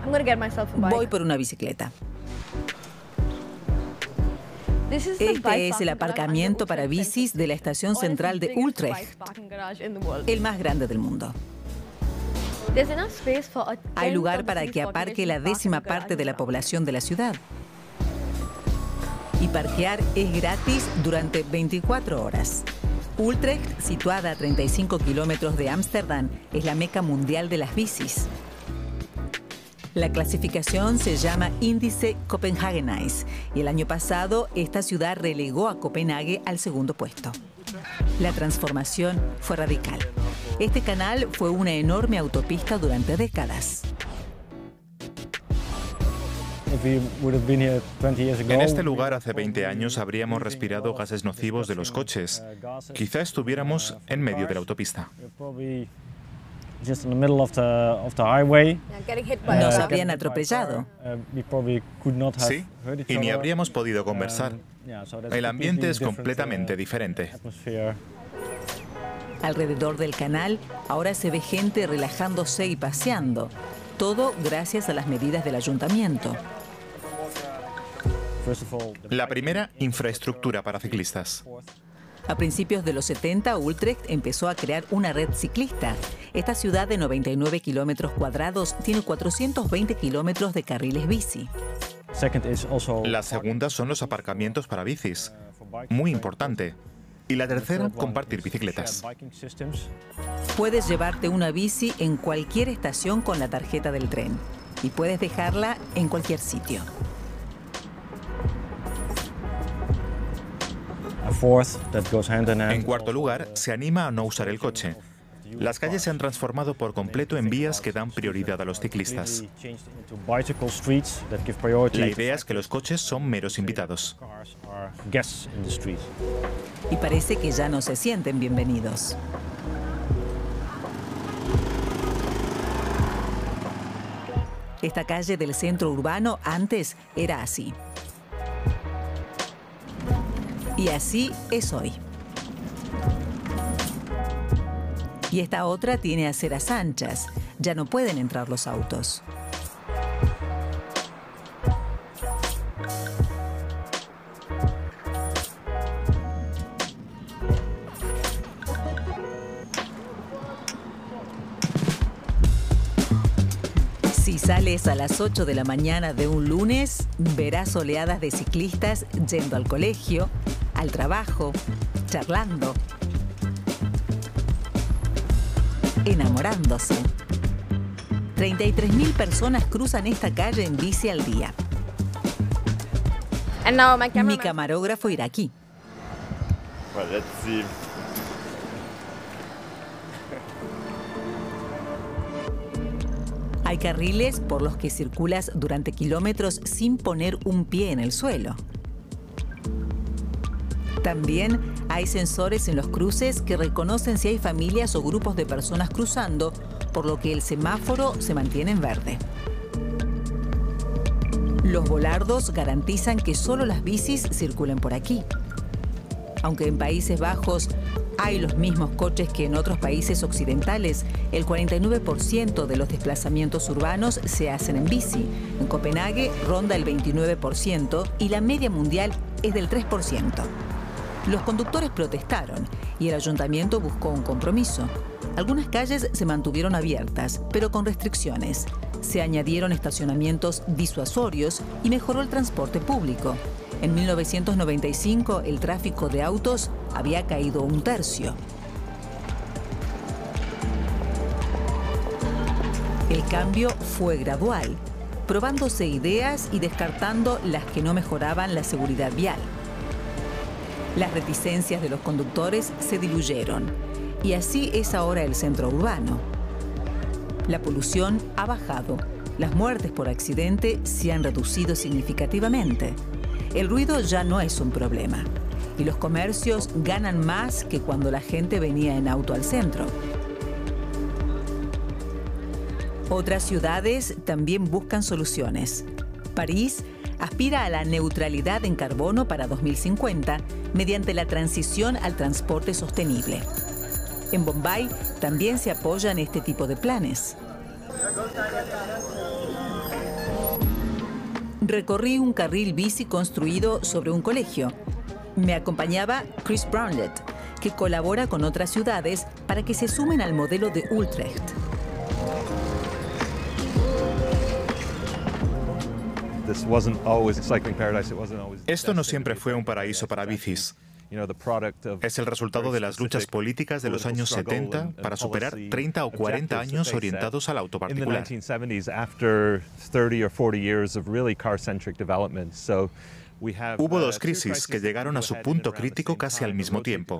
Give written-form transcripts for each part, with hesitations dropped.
Voy por una bicicleta. Este es el aparcamiento para bicis de la estación central de Utrecht, el más grande del mundo. Hay lugar para que aparque la 10ª parte de la población de la ciudad. Y parquear es gratis durante 24 horas. Utrecht, situada a 35 kilómetros de Ámsterdam, es la meca mundial de las bicis. La clasificación se llama Índice Copenhagenese y el año pasado esta ciudad relegó a Copenhague al segundo puesto. La transformación fue radical. Este canal fue una enorme autopista durante décadas. En este lugar hace 20 años habríamos respirado gases nocivos de los coches. Quizá estuviéramos en medio de la autopista. Nos habrían atropellado. Sí, y ni habríamos podido conversar. El ambiente es completamente diferente. Alrededor del canal ahora se ve gente relajándose y paseando. Todo gracias a las medidas del ayuntamiento. La primera, infraestructura para ciclistas. A principios de los 70, Utrecht empezó a crear una red ciclista. Esta ciudad de 99 kilómetros cuadrados tiene 420 kilómetros de carriles bici. La segunda son los aparcamientos para bicis. Muy importante. Y la tercera, compartir bicicletas. Puedes llevarte una bici en cualquier estación con la tarjeta del tren. Y puedes dejarla en cualquier sitio. En cuarto lugar, se anima a no usar el coche. Las calles se han transformado por completo en vías que dan prioridad a los ciclistas. La idea es que los coches son meros invitados. Y parece que ya no se sienten bienvenidos. Esta calle del centro urbano antes era así. Y así es hoy. Y esta otra tiene aceras anchas. Ya no pueden entrar los autos. Si sales a las 8 de la mañana de un lunes, verás oleadas de ciclistas yendo al colegio, al trabajo, charlando, enamorándose. 33.000 personas cruzan esta calle en bici al día. Mi camarógrafo irá aquí. Hay carriles por los que circulas durante kilómetros sin poner un pie en el suelo. También hay sensores en los cruces que reconocen si hay familias o grupos de personas cruzando, por lo que el semáforo se mantiene en verde. Los volardos garantizan que solo las bicis circulen por aquí. Aunque en Países Bajos hay los mismos coches que en otros países occidentales, el 49% de los desplazamientos urbanos se hacen en bici. En Copenhague ronda el 29% y la media mundial es del 3%. Los conductores protestaron y el ayuntamiento buscó un compromiso. Algunas calles se mantuvieron abiertas, pero con restricciones. Se añadieron estacionamientos disuasorios y mejoró el transporte público. En 1995, el tráfico de autos había caído un tercio. El cambio fue gradual, probándose ideas y descartando las que no mejoraban la seguridad vial. Las reticencias de los conductores se diluyeron y así es ahora el centro urbano. La polución ha bajado, las muertes por accidente se han reducido significativamente. El ruido ya no es un problema y los comercios ganan más que cuando la gente venía en auto al centro. Otras ciudades también buscan soluciones. París aspira a la neutralidad en carbono para 2050 mediante la transición al transporte sostenible. En Bombay también se apoyan este tipo de planes. recorrí un carril bici construido sobre un colegio. Me acompañaba Chris Brownlet, que colabora con otras ciudades para que se sumen al modelo de Utrecht. Esto no siempre fue un paraíso para bicis. Es el resultado de las luchas políticas de los años 70 para superar 30 o 40 años orientados al auto particular. Hubo dos crisis que llegaron a su punto crítico casi al mismo tiempo.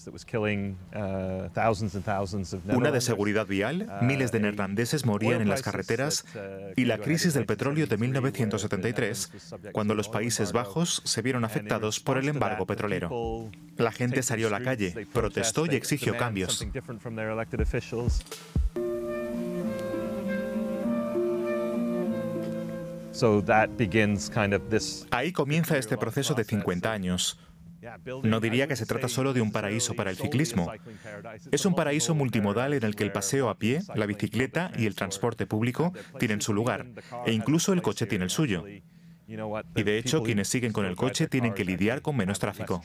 Una de seguridad vial, miles de neerlandeses morían en las carreteras, y la crisis del petróleo de 1973, cuando los Países Bajos se vieron afectados por el embargo petrolero. La gente salió a la calle, protestó y exigió cambios. Ahí comienza este proceso de 50 años. No diría que se trata solo de un paraíso para el ciclismo. Es un paraíso multimodal en el que el paseo a pie, la bicicleta y el transporte público tienen su lugar, e incluso el coche tiene el suyo. Y de hecho, quienes siguen con el coche tienen que lidiar con menos tráfico.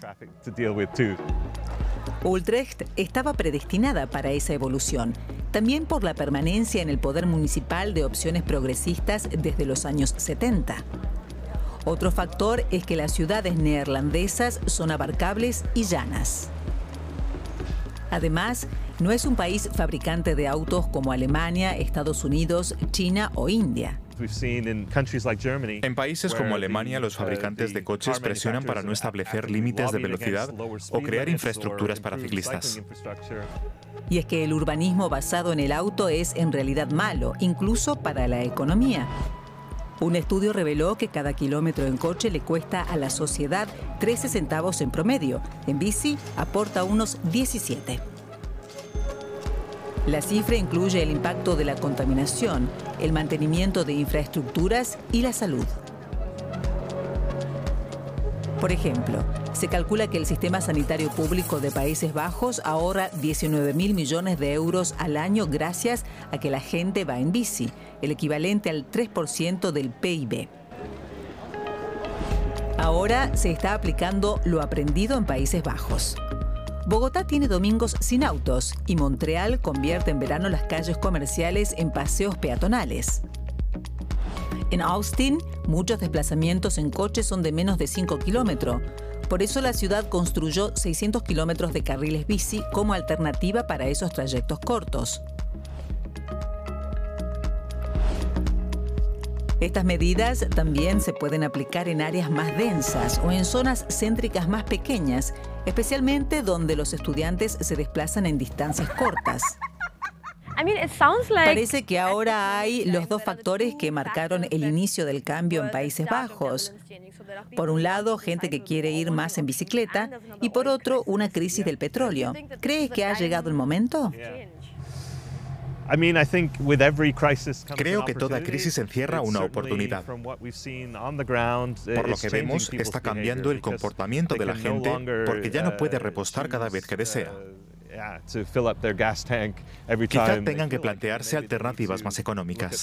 Utrecht estaba predestinada para esa evolución, también por la permanencia en el poder municipal de opciones progresistas desde los años 70. Otro factor es que las ciudades neerlandesas son abarcables y llanas. Además, no es un país fabricante de autos como Alemania, Estados Unidos, China o India. En países como Alemania, los fabricantes de coches presionan para no establecer límites de velocidad o crear infraestructuras para ciclistas. Y es que el urbanismo basado en el auto es en realidad malo, incluso para la economía. Un estudio reveló que cada kilómetro en coche le cuesta a la sociedad 13 centavos en promedio. En bici aporta unos 17. La cifra incluye el impacto de la contaminación, el mantenimiento de infraestructuras y la salud. Por ejemplo, se calcula que el sistema sanitario público de Países Bajos ahorra 19.000 millones de euros al año gracias a que la gente va en bici, el equivalente al 3% del PIB. Ahora se está aplicando lo aprendido en Países Bajos. Bogotá tiene domingos sin autos y Montreal convierte en verano las calles comerciales en paseos peatonales. En Austin, muchos desplazamientos en coche son de menos de 5 kilómetros. Por eso la ciudad construyó 600 kilómetros de carriles bici como alternativa para esos trayectos cortos. Estas medidas también se pueden aplicar en áreas más densas o en zonas céntricas más pequeñas, especialmente donde los estudiantes se desplazan en distancias cortas. Parece que ahora hay los dos factores que marcaron el inicio del cambio en Países Bajos. Por un lado, gente que quiere ir más en bicicleta y por otro, una crisis del petróleo. ¿Crees que ha llegado el momento? Creo que toda crisis encierra una oportunidad. Por lo que vemos, está cambiando el comportamiento de la gente porque ya no puede repostar cada vez que desea. Quizá tengan que plantearse alternativas más económicas.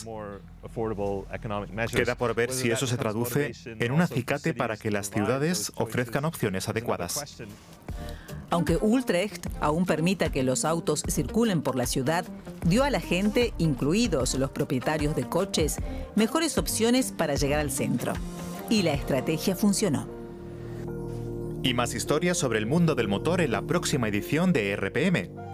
Queda por ver si eso se traduce en un acicate para que las ciudades ofrezcan opciones adecuadas. Aunque Utrecht aún permita que los autos circulen por la ciudad, dio a la gente, incluidos los propietarios de coches, mejores opciones para llegar al centro. Y la estrategia funcionó. Y más historias sobre el mundo del motor en la próxima edición de RPM.